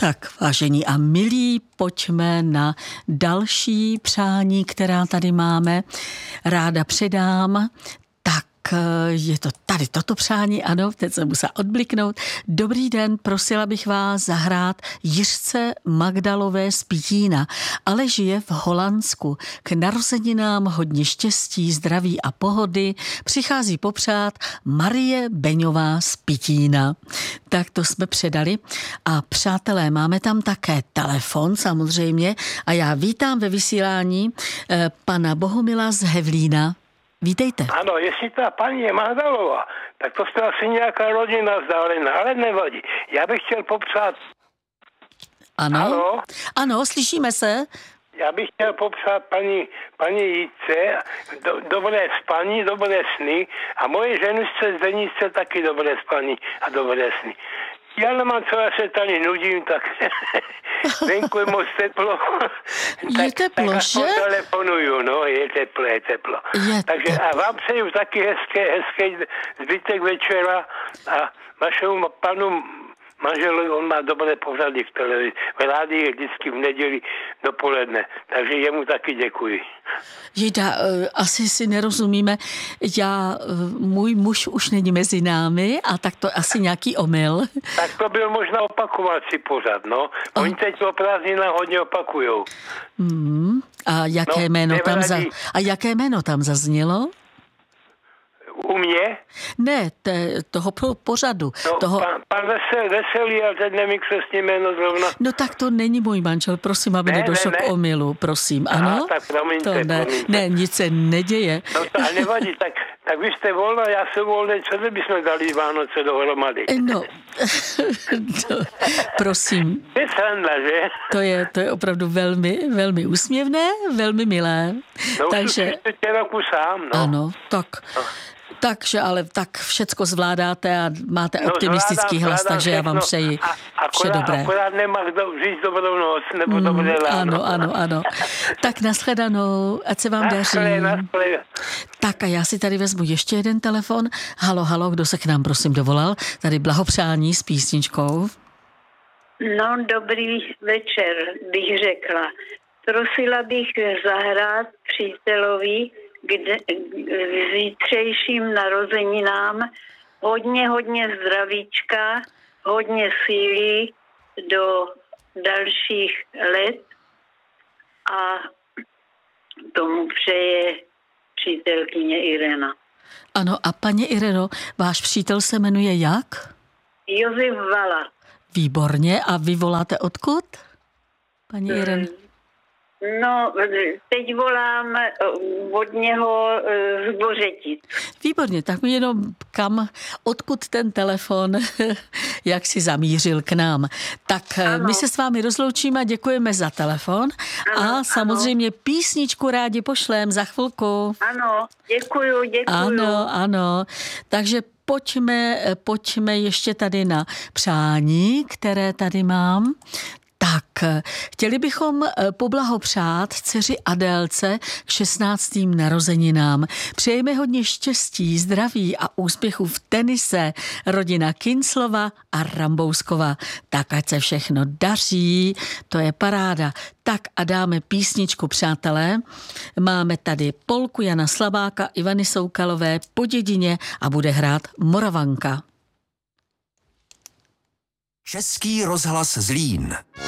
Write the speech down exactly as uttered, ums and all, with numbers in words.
Tak, vážení a milí, pojďme na další přání, která tady máme. Ráda předám. Tak je to tady toto přání, ano, teď jsem musela odbliknout. Dobrý den, prosila bych vás zahrát Jiřce Magdalové z Pitína, ale žije v Holandsku. K narozeninám hodně štěstí, zdraví a pohody přichází popřát Marie Beňová z Pitína. Tak to jsme předali. A přátelé, máme tam také telefon samozřejmě a já vítám ve vysílání eh, pana Bohumila z Hevlína. Vítejte. Ano, jestli ta paní je Magdalová, tak to jste asi nějaká rodina vzdálená, ale nevadí. Já bych chtěl popřát... Ano, Halo? ano, slyšíme se. Já bych chtěl popřát paní, paní Jitce do, dobré spaní, dobré sny a moje ženušce Zdenice taky dobré spaní a dobré sny. Já nemám co, já se tady nudím, tak venku je moc teplo. Je tak, teplo, tak že? Tak telefonuju, no, je teplo, je teplo. Je Takže teplo. a vám přeju taky hezké, hezký zbytek večera a vašemu panu manželovi, on má dobré pořady v televizi. V rádiu vždycky v neděli dopoledne, takže jemu taky děkuji. Jejda, asi si nerozumíme. Já, můj muž už není mezi námi a tak to asi nějaký omyl. Tak to byl možná opakovací pořad, no. Oni teď o prázdninách hodně opakujou. Hmm. A jaké No, jméno tam za, nevadí. a jaké jméno tam zaznělo? U mě? Ne, te, toho po- pořadu. No, toho... pan, pan Vesel, Veselý, ale teď nevím křesně jméno zrovna. No tak to není můj manžel, prosím, aby Ne, nedošlo ne, k ne. omylu, prosím, Aha, ano? tak promiňte, to ne, promiňte. ne, nic se neděje. No to ale nevadí, tak, tak vy jste volná, já jsem volný, co bychom dali Vánoce dohromady? No, no, prosím, To je sranda, že? to je, to je opravdu velmi, velmi úsměvné, velmi milé. No Takže, už třicet roku sám, no. ano, tak... Takže ale tak všecko zvládáte a máte No, optimistický zvládám, hlas, zvládám takže já vám všechno. přeji A, vše akorát, dobré. Akorát nemá kdo říct dobrou noc, nebo Mm, dobré ráno. ano, ano, ano. Tak nashledanou, ať se vám daří. Naschle, naschle. Tak a já si tady vezmu ještě jeden telefon. Halo, halo, kdo se k nám prosím dovolal? Tady blahopřání s písničkou. No, dobrý večer, bych řekla. Prosila bych zahrát přítelovi kde, k zítřejším narozeninám hodně, hodně zdravíčka, hodně síly do dalších let a tomu přeje přítelkyně Irena. Ano, a paní Ireno, váš přítel se jmenuje jak? Josef Vala. Výborně. A vy voláte odkud? Paní Ireno? No, teď volám od něho z Bořetic. Výborně, tak jenom kam, odkud ten telefon, jak si zamířil k nám. Tak ano. My se s vámi rozloučíme a děkujeme za telefon Ano, a samozřejmě ano. Písničku rádi pošlem za chvilku. Ano, děkuju, děkuju. Ano, ano, takže pojďme, pojďme ještě tady na přání, které tady mám. Tak, chtěli bychom poblahopřát dceři Adélce k šestnáctým narozeninám. Přejeme hodně štěstí, zdraví a úspěchů v tenise rodina Kinclova a Rambouskova. Tak ať se všechno daří, to je paráda. Tak a dáme písničku, přátelé. Máme tady polku Jana Slabáka, Ivany Soukalové Po dědině a bude hrát Moravanka. Český rozhlas Zlín.